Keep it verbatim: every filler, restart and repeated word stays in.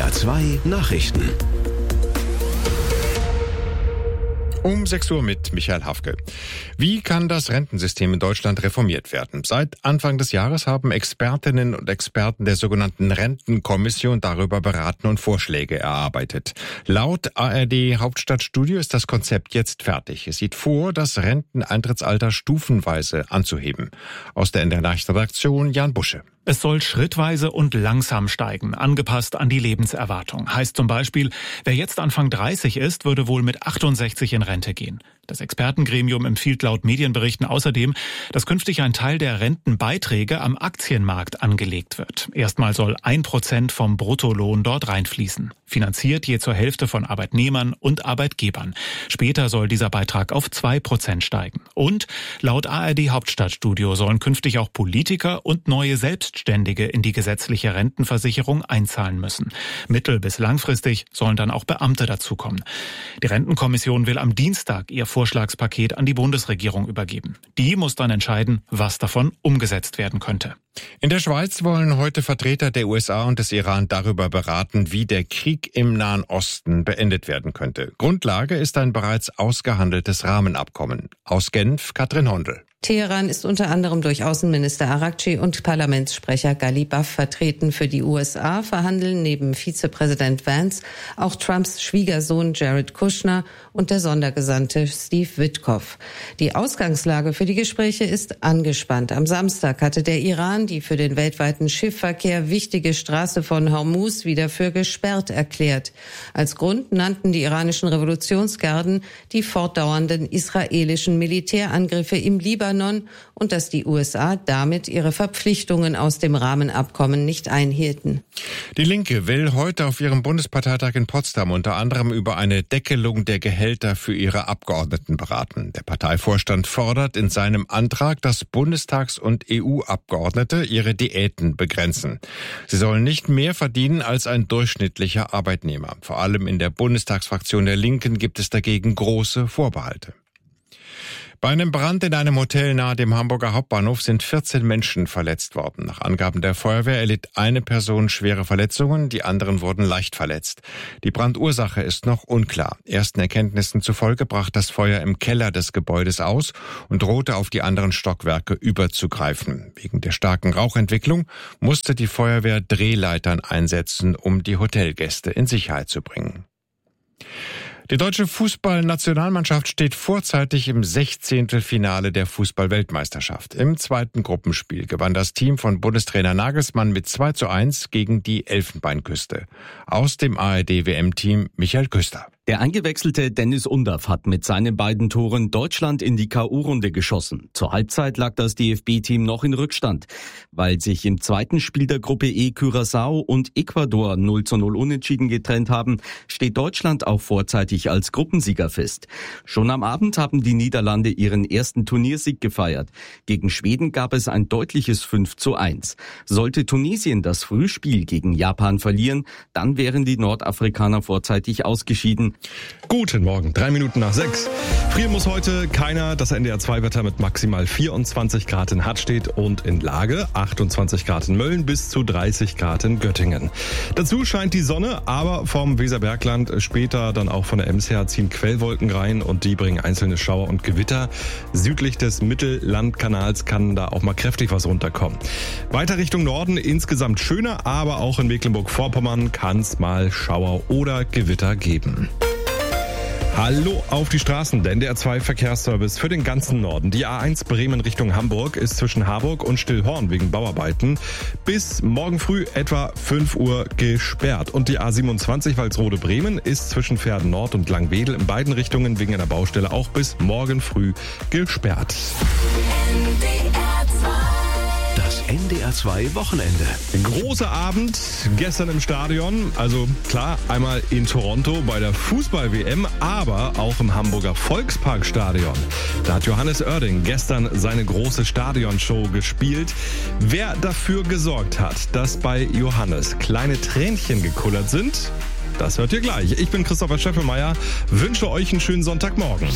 R zwei Nachrichten. Um sechs Uhr mit Michael Hafke. Wie kann das Rentensystem in Deutschland reformiert werden? Seit Anfang des Jahres haben Expertinnen und Experten der sogenannten Rentenkommission darüber beraten und Vorschläge erarbeitet. Laut A R D Hauptstadtstudio ist das Konzept jetzt fertig. Es sieht vor, das Renteneintrittsalter stufenweise anzuheben. Aus der N D R-Nachrichtenredaktion Jan Busche. Es soll schrittweise und langsam steigen, angepasst an die Lebenserwartung. Heißt zum Beispiel, wer jetzt Anfang dreißig ist, würde wohl mit achtundsechzig in Rente gehen. Das Expertengremium empfiehlt laut Medienberichten außerdem, dass künftig ein Teil der Rentenbeiträge am Aktienmarkt angelegt wird. Erstmal soll ein Prozent vom Bruttolohn dort reinfließen. Finanziert je zur Hälfte von Arbeitnehmern und Arbeitgebern. Später soll dieser Beitrag auf zwei Prozent steigen. Und laut A R D Hauptstadtstudio sollen künftig auch Politiker und neue Selbstständige in die gesetzliche Rentenversicherung einzahlen müssen. Mittel- bis langfristig sollen dann auch Beamte dazukommen. Die Rentenkommission will am Dienstag ihr Vorschlagspaket an die Bundesregierung übergeben. Die muss dann entscheiden, was davon umgesetzt werden könnte. In der Schweiz wollen heute Vertreter der U S A und des Iran darüber beraten, wie der Krieg im Nahen Osten beendet werden könnte. Grundlage ist ein bereits ausgehandeltes Rahmenabkommen. Aus Genf, Katrin Hondel. Teheran ist unter anderem durch Außenminister Arakci und Parlamentssprecher Ghalibaf vertreten. Für die U S A verhandeln neben Vizepräsident Vance auch Trumps Schwiegersohn Jared Kushner und der Sondergesandte Steve Witkoff. Die Ausgangslage für die Gespräche ist angespannt. Am Samstag hatte der Iran die für den weltweiten Schiffverkehr wichtige Straße von Hormuz wieder für gesperrt erklärt. Als Grund nannten die iranischen Revolutionsgarden die fortdauernden israelischen Militärangriffe im Libanon und dass die U S A damit ihre Verpflichtungen aus dem Rahmenabkommen nicht einhielten. Die Linke will heute auf ihrem Bundesparteitag in Potsdam unter anderem über eine Deckelung der Gehälter für ihre Abgeordneten beraten. Der Parteivorstand fordert in seinem Antrag, dass Bundestags- und E U-Abgeordnete ihre Diäten begrenzen. Sie sollen nicht mehr verdienen als ein durchschnittlicher Arbeitnehmer. Vor allem in der Bundestagsfraktion der Linken gibt es dagegen große Vorbehalte. Bei einem Brand in einem Hotel nahe dem Hamburger Hauptbahnhof sind vierzehn Menschen verletzt worden. Nach Angaben der Feuerwehr erlitt eine Person schwere Verletzungen, die anderen wurden leicht verletzt. Die Brandursache ist noch unklar. Ersten Erkenntnissen zufolge brach das Feuer im Keller des Gebäudes aus und drohte auf die anderen Stockwerke überzugreifen. Wegen der starken Rauchentwicklung musste die Feuerwehr Drehleitern einsetzen, um die Hotelgäste in Sicherheit zu bringen. Die deutsche Fußballnationalmannschaft steht vorzeitig im Sechzehntelfinale der Fußball-Weltmeisterschaft. Im zweiten Gruppenspiel gewann das Team von Bundestrainer Nagelsmann mit zwei zu eins gegen die Elfenbeinküste. Aus dem A R D-W M-Team Michael Küster. Der eingewechselte Dennis Undaff hat mit seinen beiden Toren Deutschland in die K O-Runde geschossen. Zur Halbzeit lag das D F B-Team noch in Rückstand. Weil sich im zweiten Spiel der Gruppe E Curaçao und Ecuador null zu null unentschieden getrennt haben, steht Deutschland auch vorzeitig als Gruppensieger fest. Schon am Abend haben die Niederlande ihren ersten Turniersieg gefeiert. Gegen Schweden gab es ein deutliches fünf zu eins. Sollte Tunesien das Frühspiel gegen Japan verlieren, dann wären die Nordafrikaner vorzeitig ausgeschieden. Guten Morgen, drei Minuten nach sechs. Frieren muss heute keiner. Das N D R zwei Wetter mit maximal vierundzwanzig Grad in Hattstedt und in Lage, achtundzwanzig Grad in Mölln bis zu dreißig Grad in Göttingen. Dazu scheint die Sonne, aber vom Weserbergland, später dann auch von der Ems her, ziehen Quellwolken rein und die bringen einzelne Schauer und Gewitter. Südlich des Mittellandkanals kann da auch mal kräftig was runterkommen. Weiter Richtung Norden insgesamt schöner, aber auch in Mecklenburg-Vorpommern kann es mal Schauer oder Gewitter geben. Hallo auf die Straßen, der N D R zwei Verkehrsservice für den ganzen Norden. Die A eins Bremen Richtung Hamburg ist zwischen Harburg und Stillhorn wegen Bauarbeiten bis morgen früh etwa fünf Uhr gesperrt. Und die A siebenundzwanzig Walsrode Bremen ist zwischen Pferden Nord und Langwedel in beiden Richtungen wegen einer Baustelle auch bis morgen früh gesperrt. Das N D R zwei Wochenende. Großer Abend gestern im Stadion, also klar, einmal in Toronto bei der Fußball-W M, aber auch im Hamburger Volksparkstadion. Da hat Johannes Oerding gestern seine große Stadionshow gespielt. Wer dafür gesorgt hat, dass bei Johannes kleine Tränchen gekullert sind, das hört ihr gleich. Ich bin Christopher Scheffelmeier, wünsche euch einen schönen Sonntagmorgen.